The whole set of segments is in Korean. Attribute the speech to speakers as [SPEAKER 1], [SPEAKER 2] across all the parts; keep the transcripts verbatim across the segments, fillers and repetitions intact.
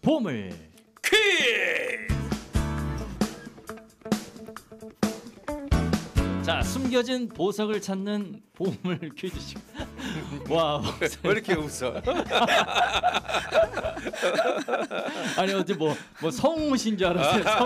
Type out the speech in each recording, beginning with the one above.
[SPEAKER 1] 보물
[SPEAKER 2] 퀴즈!
[SPEAKER 1] 자, 숨겨진 보석을 찾는 보물 퀴즈. 와,
[SPEAKER 2] 왜 이렇게 웃어?
[SPEAKER 1] 아니 어제 뭐, 뭐 성우신 줄 알았어요. 성우.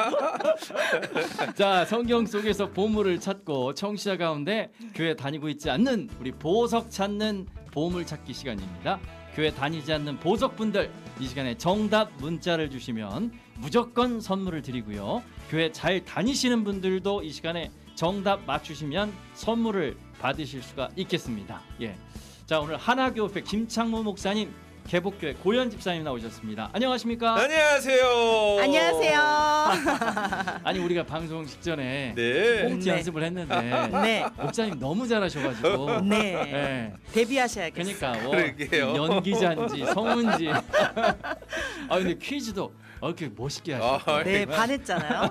[SPEAKER 1] 자, 성경 속에서 보물을 찾고 청취자 가운데 교회 다니고 있지 않는 우리 보석 찾는 보물 찾기 시간입니다. 교회 다니지 않는 보석분들, 이 시간에 정답 문자를 주시면 무조건 선물을 드리고요. 교회 잘 다니시는 분들도 이 시간에 정답 맞추시면 선물을 받으실 수가 있겠습니다. 예. 자, 오늘 하나교회 김창모 목사님, 개복교회 고현 집사님 나오셨습니다. 안녕하십니까?
[SPEAKER 2] 안녕하세요.
[SPEAKER 3] 안녕하세요.
[SPEAKER 1] 아니 우리가 방송 직전에
[SPEAKER 2] 네.
[SPEAKER 1] 꽁트
[SPEAKER 3] 네.
[SPEAKER 1] 연습을 했는데
[SPEAKER 3] 네.
[SPEAKER 1] 목사님 너무 잘하셔가지고
[SPEAKER 3] 네.
[SPEAKER 1] 네.
[SPEAKER 3] 데뷔하셔야겠어요.
[SPEAKER 1] 그러니까 뭐
[SPEAKER 2] 그러게요.
[SPEAKER 1] 연기자인지 성우인지 아 근데 퀴즈도 어, 이렇게 멋있게 하시고
[SPEAKER 2] 아,
[SPEAKER 3] 네, 반했잖아요.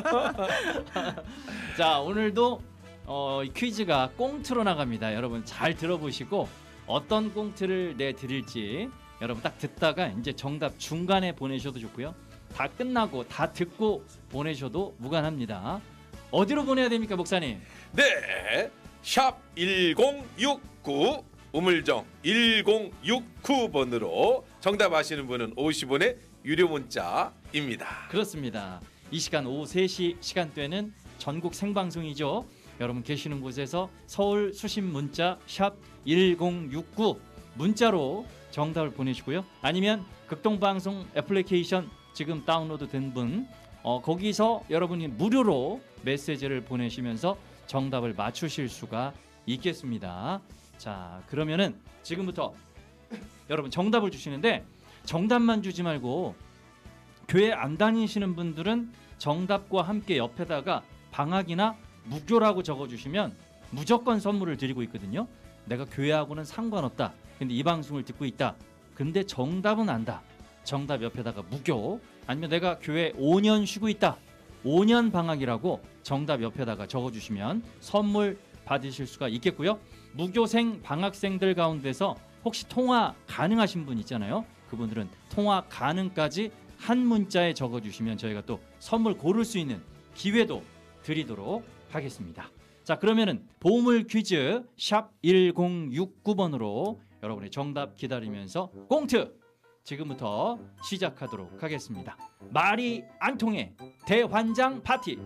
[SPEAKER 1] 자, 오늘도 어, 이 퀴즈가 꽁트로 나갑니다. 여러분 잘 들어보시고 어떤 꽁트를 내드릴지 여러분 딱 듣다가 이제 정답 중간에 보내셔도 좋고요. 다 끝나고 다 듣고 보내셔도 무관합니다. 어디로 보내야 됩니까, 목사님?
[SPEAKER 2] 네. 샵 일공육구 우물정 일공육구 번으로 정답 아시는 분은 오십 원의 유료 문자입니다.
[SPEAKER 1] 그렇습니다. 이 시간 오후 세 시 시간대는 전국 생방송이죠. 여러분 계시는 곳에서 서울 수신 문자 샵 일공육구 문자로 정답을 보내시고요. 아니면 극동방송 애플리케이션 지금 다운로드 된 분 어, 거기서 여러분이 무료로 메시지를 보내시면서 정답을 맞추실 수가 있겠습니다. 자, 그러면은 지금부터 여러분 정답을 주시는데 정답만 주지 말고 교회 안 다니시는 분들은 정답과 함께 옆에다가 방학이나 무교라고 적어주시면 무조건 선물을 드리고 있거든요. 내가 교회하고는 상관없다. 근데 이 방송을 듣고 있다. 근데 정답은 안다. 정답 옆에다가 무교. 아니면 내가 교회 오 년 쉬고 있다. 오 년 방학이라고 정답 옆에다가 적어주시면 선물 받으실 수가 있겠고요. 무교생 방학생들 가운데서 혹시 통화 가능하신 분 있잖아요. 그분들은 통화 가능까지 한 문자에 적어주시면 저희가 또 선물 고를 수 있는 기회도 드리도록 하겠습니다. 자, 그러면은 보물 퀴즈 샵 일공육구 번으로 여러분의 정답 기다리면서 꽁트 지금부터 시작하도록 하겠습니다. 말이 안 통해 대환장 파티.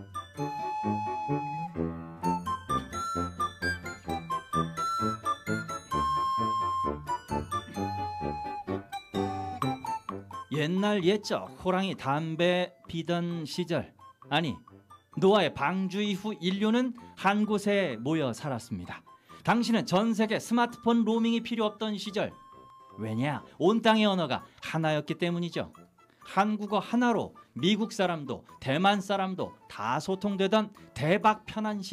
[SPEAKER 1] 옛날 옛적 호랑이 담배 피던 시절, 아니 노아의 방주 이후 인류는 한 곳에 모여 살았습니다. 당신은 전 세계 스마트폰 로밍이 필요 없던 시절, 왜냐? 온 땅의 언어가 하나였기 때문이죠. 한국어 하나로 미국 사람도 대만 사람도 다 소통되던 대박 편한 시절.